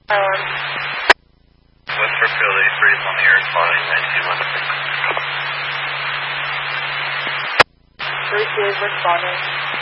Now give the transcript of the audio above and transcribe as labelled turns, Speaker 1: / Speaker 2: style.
Speaker 1: West Brookfield 83 is on the air responding 9216.
Speaker 2: 3 is responding.